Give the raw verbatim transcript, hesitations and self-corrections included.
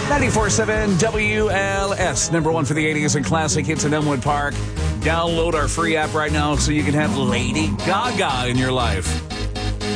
ninety-four point seven W L S, number one for the eighties and classic hits in Elmwood Park. Download our free app right now so you can have Lady Gaga in your life.